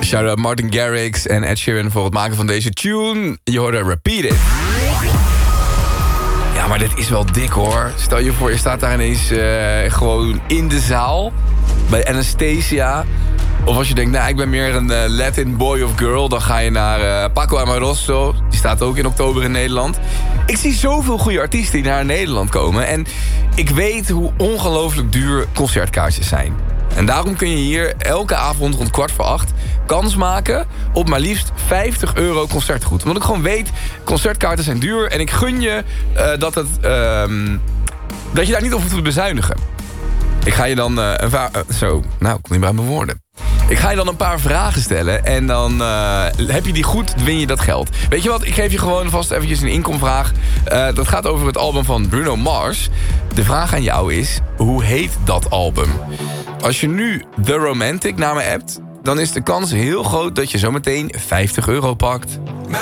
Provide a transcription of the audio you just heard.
Shout-out Martin Garrix en Ed Sheeran voor het maken van deze tune. Je hoorde Repeat It. Ja, maar dit is wel dik, hoor. Stel je voor, je staat daar ineens gewoon in de zaal bij Anastasia. Of als je denkt, nou, ik ben meer een Latin boy of girl, dan ga je naar Paco Amoroso. Die staat ook in oktober in Nederland. Ik zie zoveel goede artiesten die naar Nederland komen. En ik weet hoe ongelooflijk duur concertkaartjes zijn. En daarom kun je hier elke avond rond 7:15 kans maken op maar liefst €50 concertgoed. Omdat ik gewoon weet, concertkaarten zijn duur. En ik gun je dat je daar niet op hoeft te bezuinigen. Ik ga je dan ik kom niet bij mijn woorden. Ik ga je dan een paar vragen stellen en dan heb je die goed, win je dat geld. Weet je wat, ik geef je gewoon vast eventjes een inkomvraag. Dat gaat over het album van Bruno Mars. De vraag aan jou is, hoe heet dat album? Als je nu The Romantic naar me appt, dan is de kans heel groot dat je zometeen €50 pakt.